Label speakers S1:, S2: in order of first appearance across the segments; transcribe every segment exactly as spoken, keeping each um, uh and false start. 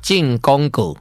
S1: 进广告。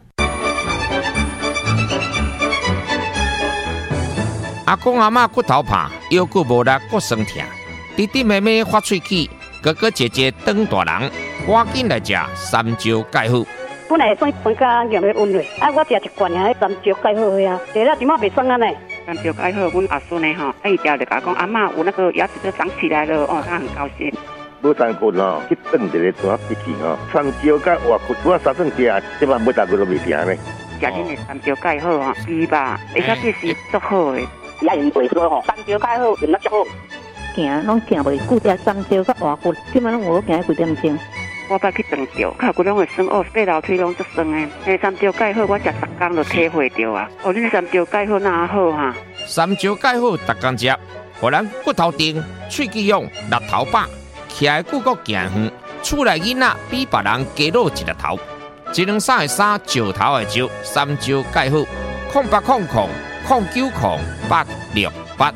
S1: 阿公阿嬷骨头怕，腰骨无力，骨酸痛，弟弟妹妹发喙齿，哥哥姐姐长大人，赶紧来食三椒钙好。
S2: 本来算酸甲咸的温热，啊，我食一罐啊，三椒钙好呀，食了即马袂酸啊呢。
S3: 三椒钙好，阮阿孙呢吼，啊伊条就甲讲阿嬷有那个牙齿都长起来了，哦，他很高兴。
S4: 无三棍吼，去炖一个大一起吼，三椒甲活骨，我三顿食，即马每大个都袂停呢。
S3: 食恁的三椒钙好吼，猪吧，而且这是足好的。
S2: 也用袂说吼，三椒钙好，用得足好。
S5: 行拢行袂久，食三椒甲活骨，即马拢有行几点钟。
S3: 我捌去长照，脚骨拢会酸，哦，爬楼梯拢足酸的。诶，三椒钙好，我食十工就体会到啊。哦，恁三椒钙好哪好哈？
S1: 三椒钙好，逐工食，互咱骨头硬、喙齿勇、力头饱，徛的久阁行远。厝内囡仔比别人加露一个头，一两三的三，石头的石，三椒钙好，空八空空空九空八六八。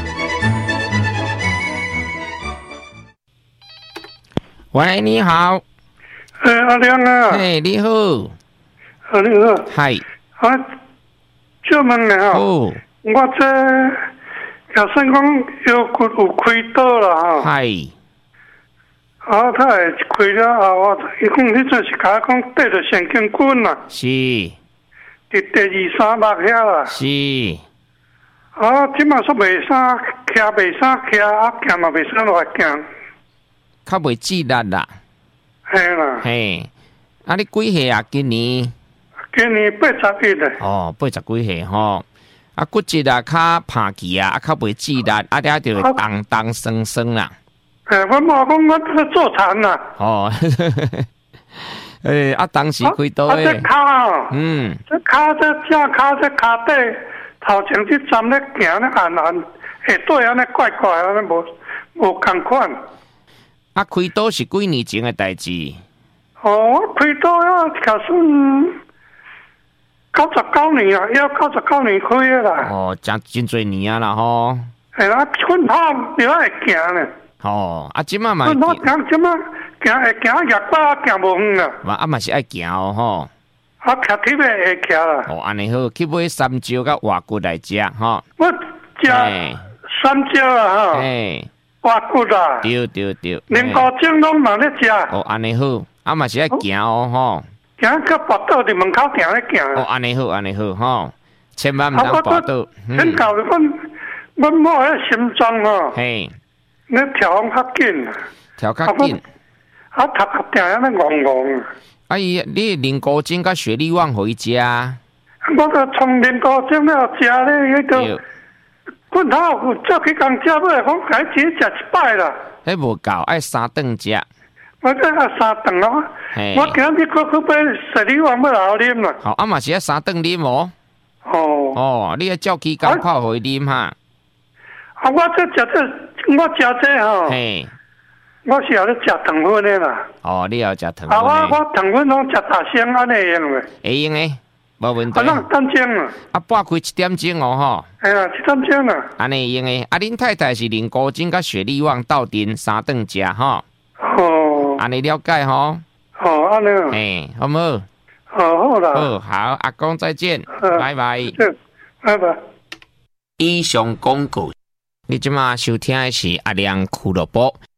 S1: 喂，你好。
S6: 哎，阿亮啊。
S1: 哎，你好。
S6: 啊，你好。
S1: 嗨。
S6: 啊，借问你啊。
S1: 哦。
S6: 我这假设讲腰骨有开刀啦哈。
S1: 嗨。
S6: 啊，他会开了后，我伊讲迄阵是甲我讲带着神经棍啦。
S1: 是。
S6: 伫第二三目遐啦。
S1: 是。
S6: 啊，即马说袂啥，徛袂啥徛，啊行嘛袂啥落来行。
S1: 较袂自力啦，
S6: 系啦，
S1: 嘿，啊你几岁啊？今年？
S6: 今年八十一嘞。
S1: 哦，八十几岁吼，啊骨质啊较怕去啊，啊较袂自力，啊遐就会动动酸酸啦。
S6: 诶，我妈讲我这坐残啦。
S1: 哦，诶，啊当时开刀诶。
S6: 啊，这骹，
S1: 嗯，
S6: 这骹这正骹这骹底头前这站咧行咧暗暗，下底安尼怪怪安尼无无共款。
S1: 啊，开刀是几年前的代志。
S6: 哦，开刀啊，假算九十九年啊，要九十九年开的啦。
S1: 哦，真真侪年啊啦吼。
S6: 系啦，困透了会行咧。
S1: 哦，啊，即马嘛。
S6: 困透行，即马行会行廿八行无远啦。
S1: 嘛啊嘛是爱行哦吼。
S6: 啊，徛铁的会徛啦。
S1: 哦，安尼好，去买三椒甲活骨来食吼。
S6: 我食三椒啊，哈。
S1: 诶。
S6: 活骨啦，
S1: 对对对，
S6: 连高钟拢嘛咧食。
S1: 哦，安尼好，啊嘛是爱行哦吼。
S6: 行到跋倒伫门口行咧行。
S1: 哦，安尼好，安尼好吼，千万唔通跋倒。
S6: 很搞的，阮阮某迄心脏吼，
S1: 嘿，
S6: 咧跳较紧，
S1: 跳较紧。
S6: 啊，头壳定安尼戆戆。
S1: 啊伊，你啉高精甲雪莉旺回家。
S6: 我个从啉高精了食咧迄个。困透早起工食尾，讲改只食一摆啦。
S1: 迄无够，爱三顿食。
S6: 我这啊三顿咯，我今日去去买十里旺要老啉啦。
S1: 好，啊嘛是爱三顿啉哦。
S6: 哦。
S1: 哦，你要照起工泡回啉哈。
S6: 啊，我这食这，我食这吼。嘿。我是后咧食糖分的啦。
S1: 哦，你要食糖分。啊，
S6: 我我糖分拢食大声安尼用诶。
S1: 会用诶。无问题。
S6: 啊，咱等钟啊！
S1: 啊，半开一点钟哦吼。
S6: 系啊，一点钟啊。
S1: 安尼用诶，啊，恁太太是啉高精甲雪莉旺斗阵三顿食吼。
S6: 哦。
S1: 安尼了解吼。
S6: 哦，安尼。
S1: 诶，好唔好？
S6: 好好啦。
S1: 好，好，阿公再见，拜拜。
S6: 拜拜。
S1: 以上广告，你即马收听的是阿亮俱乐部。